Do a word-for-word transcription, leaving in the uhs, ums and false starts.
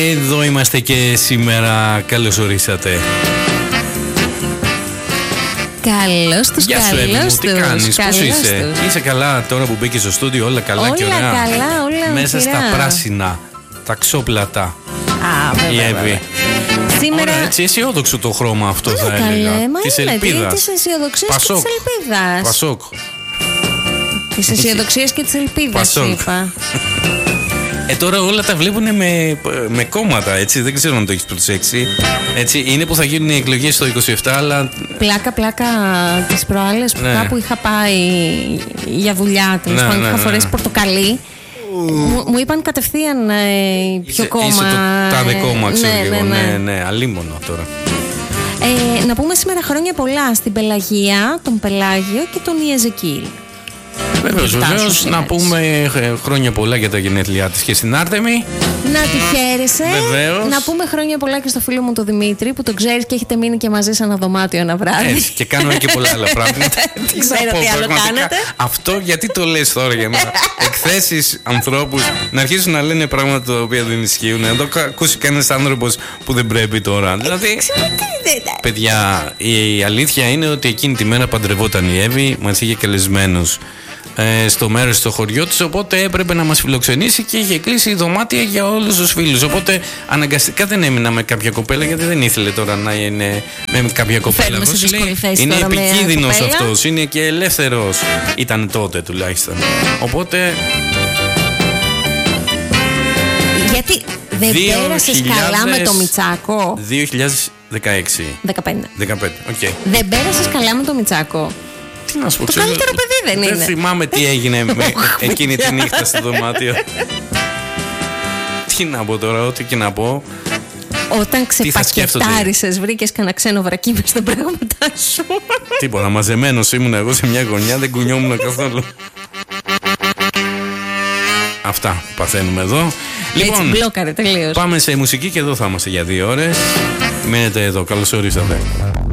Εδώ είμαστε και σήμερα. Καλώς ορίσατε. Καλώς τους, Γεια σου, Εύη μου, τι κάνεις, πώς είσαι? Τους. Είσαι καλά τώρα που μπήκες στο στούντιο, όλα καλά όλα και ωραία? Όλα καλά, όλα μέσα μοιρά. Στα πράσινα, τα ξόπλατα. Α, βέβαια, η Εύη. βέβαια. Σήμερα... Ωραία, έτσι αισιόδοξο το χρώμα αυτό Όλα θα καλέ, έλεγα. μα Της είναι, ελπίδας. της αισιοδοξίας και της ελπίδας. Πασόκ. Της αισιοδοξίας και της ελπίδας, Πασόκ. είπα. Ε, τώρα όλα τα βλέπουν με, με κόμματα, έτσι. Δεν ξέρω αν το έχεις προσέξει. Έτσι, είναι που θα γίνουν οι εκλογές το είκοσι επτά, αλλά. Πλάκα, πλάκα τις προάλλες που ναι. κάπου είχα πάει για δουλειά, τέλος ναι, πάντων, ναι, είχα ναι. φορέσει πορτοκαλί. Μου, μου είπαν κατευθείαν ε, ποιο είσαι, κόμμα. Είσαι το τάδε κόμμα, ξέρω ναι, λίγο. ναι, ναι. ναι, ναι, αλίμονο τώρα. Ε, να πούμε σήμερα χρόνια πολλά στην Πελαγία, τον Πελάγιο και τον Ιεζεκίλ. Βεβαίως, βεβαίως. Να πούμε χρόνια πολλά για τα γενέθλιά της και στην Άρτεμη. Να τη χαίρεσαι. Βεβαίως. Να πούμε χρόνια πολλά και στο φίλο μου τον Δημήτρη που τον ξέρεις και έχετε μείνει και μαζί σε ένα δωμάτιο ένα βράδυ. Έτσι, και κάνουμε και πολλά άλλα πράγματα. Τι ξέρω τι άλλο κάνετε. Αυτό γιατί το λες τώρα για μένα? Εκθέσεις ανθρώπους να αρχίσουν να λένε πράγματα τα οποία δεν ισχύουν. Να το ακούσει κανένας άνθρωπος που δεν πρέπει τώρα. Δηλαδή, παιδιά, η αλήθεια είναι ότι εκείνη τη μέρα παντρευόταν η Εύη, μας είχε καλεσμένους ε, στο μέρος στο χωριό της, οπότε έπρεπε να μας φιλοξενήσει και είχε κλείσει δωμάτια για όλους τους φίλους. Οπότε αναγκαστικά δεν έμεινα με κάποια κοπέλα, γιατί δεν ήθελε τώρα να είναι με κάποια κοπέλα. Αυτός λέει, είναι επικίνδυνος αυτός, είναι και ελεύθερος. Ήταν τότε τουλάχιστον. Οπότε. Γιατί δεν πέρασες καλά με το Μητσάκο? δύο χιλιάδες δεκαέξι. δεκαπέντε. δεκαπέντε, οκ. Okay. Δεν πέρασες καλά με το Μητσάκο? Τι να σου πω, το ξέρω, καλύτερο παιδί δεν είναι? Δεν θυμάμαι τι έγινε με εκείνη τη νύχτα στο δωμάτιο. Τι να πω τώρα, ό,τι και να πω. Όταν ξεπακετάρισες, βρήκες κανένα ξένο βρακί μες στα πράγματά σου? Τίποτα, μαζεμένος ήμουν εγώ σε μια γωνιά, δεν κουνιόμουν καθόλου. Αυτά που παθαίνουμε εδώ. Έτσι, Λοιπόν, μπλόκαρε τελείως. Πάμε σε μουσική και εδώ θα είμαστε για δύο ώρες. Μένετε εδώ, καλώς ορίσατε.